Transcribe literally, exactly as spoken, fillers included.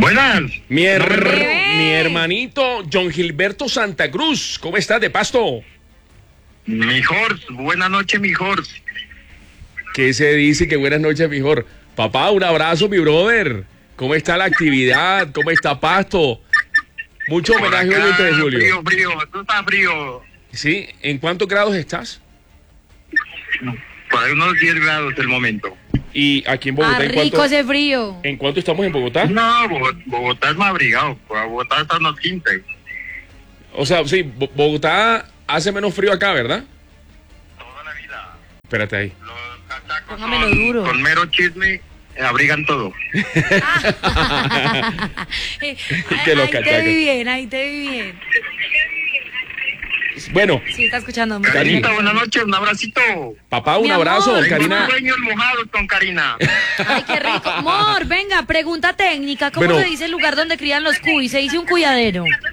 Buenas. Mi, her- Bebé. mi hermanito John Gilberto Santa Cruz, ¿cómo estás de Pasto? Mi Horse, buenas noches, mi Horse. ¿Qué se dice? Que buenas noches, mejor. Papá, un abrazo, mi brother. ¿Cómo está la actividad? ¿Cómo está Pasto? Mucho Por homenaje hoy acá, veinte de julio. Frío, frío, tú estás frío. ¿Sí? ¿En cuántos grados estás? Por ahí unos diez grados el momento. ¿Y aquí en Ah, Bogotá en rico cuánto, ese frío. en cuánto estamos en Bogotá? No, Bogotá, Bogotá es más abrigado. Bogotá está unos quince. O sea, sí, Bo- Bogotá hace menos frío acá, ¿verdad? Toda la vida. Espérate ahí. Los cachacos Póngamelo son- duro. con mero chisme eh, abrigan todo. Eh, Que los ahí te cachacos. vi bien, ahí te vi bien. Bueno, Sí, está escuchando. muy Cari- bien. Karina, buenas noches, un abracito. papá, un Mi abrazo. amor. Tengo Karina, unos sueños mojados con Karina. Ay, qué rico. Amor, venga, pregunta técnica. ¿Cómo Bueno. se dice el lugar donde crían los cuy? Se dice un cuyadero.